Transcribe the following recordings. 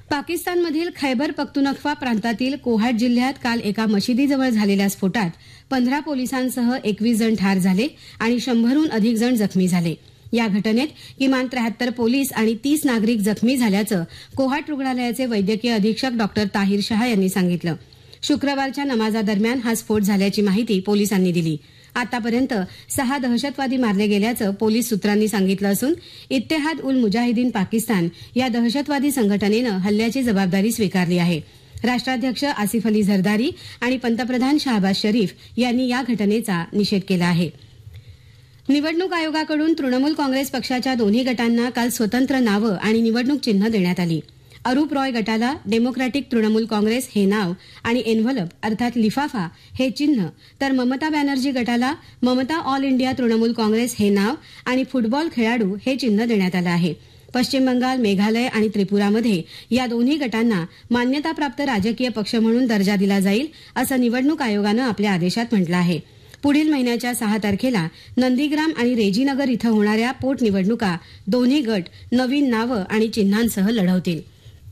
पाकिस्तानमधील खैबर पख्तूनख्वा प्रांतातील कोहाट जिल्ह्यात काल एका मशिदीजवळ झालेल्या स्फोटात 15 पोलिसांसह 21 जण ठार झाले आणि 100हून अधिक जण जखमी झाले. या घटनेत किमान 73 पोलीस आणि 30 नागरिक जखमी झाल्याचं कोहाट रुग्णालयाचे वैद्यकीय अधीक्षक डॉक्टर ताहिर शहा यांनी सांगितलं. शुक्रवारच्या नमाजादरम्यान हा स्फोट झाल्याची माहिती पोलिसांनी दिली. आतापर्यंत 6 दहशतवादी मारले गेल्याचं पोलीस सूत्रांनी सांगितलं असून इत्तेहाद उल मुजाहिदीन पाकिस्तान या दहशतवादी संघटनेनं हल्ल्याची जबाबदारी स्वीकारली आहे. राष्ट्राध्यक्ष आसिफ अली झरदारी आणि पंतप्रधान शहबाज शरीफ यांनी या घटनेचा निषेध केला आहे. निवडणूक आयोगाकडून तृणमूल काँग्रेस पक्षाच्या दोन्ही गटांना काल स्वतंत्र नावं आणि निवडणूक चिन्ह देण्यात आली. अरूप रॉय गटाला डेमोक्रॅटिक तृणमूल काँग्रेस हे नाव आणि एन्व्हलप अर्थात लिफाफा हे चिन्ह, तर ममता बॅनर्जी गटाला ममता ऑल इंडिया तृणमूल काँग्रेस हे नाव आणि फुटबॉल खेळाडू हे चिन्ह देण्यात आलं आहे. पश्चिम बंगाल, मेघालय आणि त्रिपुरामध्ये या दोन्ही गटांना मान्यताप्राप्त राजकीय पक्ष म्हणून दर्जा दिला जाईल असं निवडणूक आयोगानं आपल्या आदेशात म्हटलं आहे. पुढील महिन्याच्या 6 तारखेला नंदीग्राम आणि रेजीनगर इथं होणाऱ्या पोटनिवडणुका दोन्ही गट नवीन नावं आणि चिन्हांसह लढवतील.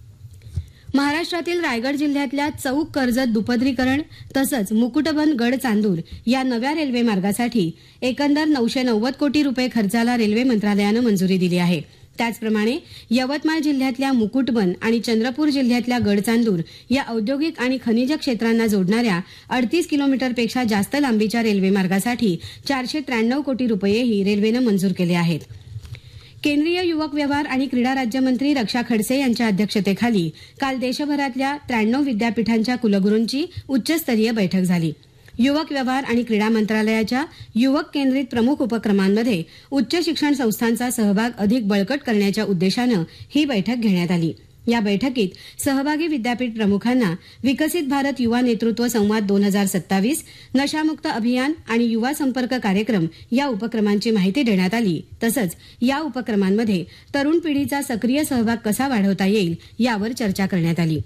महाराष्ट्रातील रायगड जिल्ह्यातल्या चौक कर्जत दुपदरीकरण तसंच मुकुटबन गड चांदूर या नव्या रेल्वे मार्गासाठी एकंदर 990 कोटी रुपये खर्चाला रेल्वे मंत्रालयानं मंजुरी दिली आहे. त्याचप्रमाणे यवतमाळ जिल्ह्यातल्या मुकुटबन आणि चंद्रपूर जिल्ह्यातल्या गडचांदूर या औद्योगिक आणि खनिज क्षेत्रांना जोडणाऱ्या 38 किलोमीटरपेक्षा जास्त लांबीच्या रेल्वे मार्गासाठी 493 कोटी रुपयेही रेल्वेनं मंजूर केले आहेत. केंद्रीय युवक व्यवहार आणि क्रीडा राज्यमंत्री रक्षा खडसे यांच्या अध्यक्षतेखाली काल देशभरातल्या 93 विद्यापीठांच्या कुलगुरूंची उच्चस्तरीय बैठक झाली. युवक व्यवहार आणि क्रीडा मंत्रालयाच्या युवक केंद्रित प्रमुख उपक्रमांमध्ये उच्च शिक्षण संस्थांचा सहभाग अधिक बळकट करण्याच्या उद्देशानं ही बैठक घेण्यात आली. या बैठकीत सहभागी विद्यापीठ प्रमुखांना विकसित भारत युवा नेतृत्व संवाद 2027, नशामुक्त अभियान आणि युवा संपर्क कार्यक्रम या उपक्रमांची माहिती देण्यात आली. तसंच या उपक्रमांमध्ये तरुण पिढीचा सक्रिय सहभाग कसा वाढवता येईल यावर चर्चा करण्यात आली.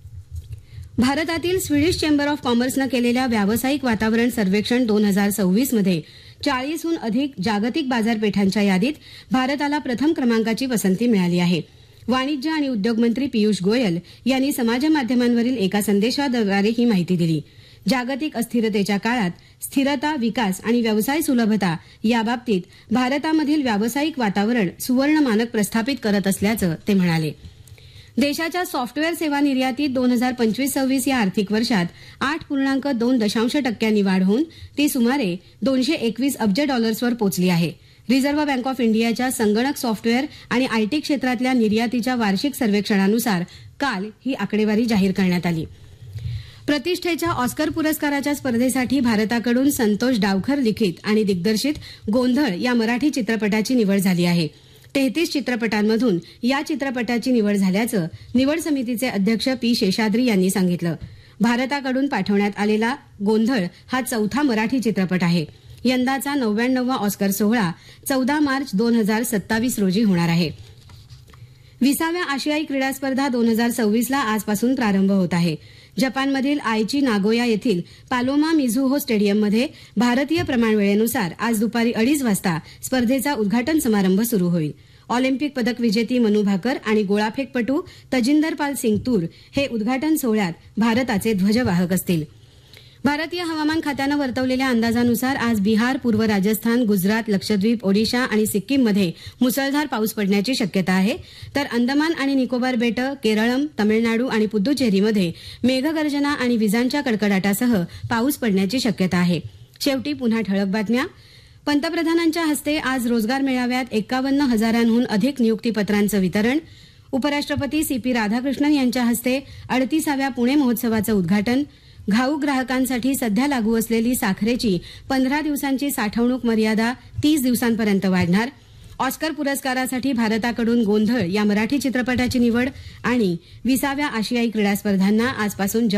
भारतातील स्वीडिश चेंबर ऑफ कॉमर्सनं केलेल्या व्यावसायिक वातावरण सर्वेक्षण 2026 मध्ये 40हून अधिक जागतिक बाजारपेठांच्या यादीत भारताला प्रथम क्रमांकाची पसंती मिळाली आहे. वाणिज्य आणि उद्योग मंत्री पियुष गोयल यांनी समाजमाध्यमांवरील एका संदेशाद्वारे ही माहिती दिली. जागतिक अस्थिरतेच्या काळात स्थिरता, विकास आणि व्यवसाय सुलभता याबाबतीत भारतामधील व्यावसायिक वातावरण सुवर्ण मानक प्रस्थापित करत असल्याचं ते म्हणाले. देशाच्या सॉफ्टवेअर सेवा निर्यातीत 2025-26 या आर्थिक वर्षात 8.2% वाढ होऊन ती सुमारे $221 अब्ज वर पोहोचली आहे. रिझर्व्ह बँक ऑफ इंडियाच्या संगणक सॉफ्टवेअर आणि आयटी क्षेत्रातल्या निर्यातीच्या वार्षिक सर्वेक्षणानुसार काल ही आकडेवारी जाहीर करण्यात आली. प्रतिष्ठेच्या ऑस्कर पुरस्काराच्या स्पर्धेसाठी भारताकडून संतोष डावखर लिखित आणि दिग्दर्शित गोंधळ या मराठी चित्रपटाची निवड झाली आहे. 33 चित्रपटांमधून या चित्रपटाची निवड झाल्याचं निवड समितीचे अध्यक्ष पी शेषाद्री यांनी सांगितलं. भारताकडून पाठवण्यात आलेला गोंधळ हा 4था मराठी चित्रपट आहे. यंदाचा 99वा ऑस्कर सोहळा 14 मार्च 2027 रोजी होणार आहे. 20व्या आशियाई क्रीडा स्पर्धा 2026 ला आजपासून प्रारंभ होत आहे. जपानमधील आयची नागोया येथील पालोमा मिझुहो स्टेडियममध्ये भारतीय प्रमाणवेळेनुसार आज दुपारी 2:30 वाजता स्पर्धेचा उद्घाटन समारंभ सुरू होईल. ऑलिम्पिक पदक विजेती मनू भाकर आणि गोळाफेकपटू तजिंदर पाल सिंग तूर हे उद्घाटन सोहळ्यात भारताचे ध्वजवाहक असतील. भारतीय हवामान खात्यानं वर्तवलेल्या अंदाजानुसार आज बिहार, पूर्व राजस्थान, गुजरात, लक्षद्वीप, ओडिशा आणि सिक्कीममध्ये मुसळधार पाऊस पडण्याची शक्यता आहे. तर अंदमान आणि निकोबार बेटं, केरळम, तमिळनाडू आणि पुद्दुचेरीमध्ये मेघगर्जना आणि विजांच्या कडकडाटासह पाऊस पडण्याची शक्यता आहे. शेवटी पुन्हा ठळक बातम्या. पंतप्रधानांच्या हस्ते आज रोजगार मेळाव्यात 51,000हून अधिक नियुक्तीपत्रांचं वितरण. उपराष्ट्रपती CP राधाकृष्णन यांच्या हस्ते 38व्या पुणे महोत्सवाचं उद्घाटन. घाऊक ग्राहकांसाठी सध्या लागू असलेली साखरेची 15 दिवसांची साठवणूक मर्यादा 30 दिवसांपर्यंत वाढणार. ऑस्कर पुरस्कारासाठी भारताकडून गोंधळ या मराठी चित्रपटाची निवड आणि 20व्या आशियाई क्रीडा स्पर्धांना आजपासून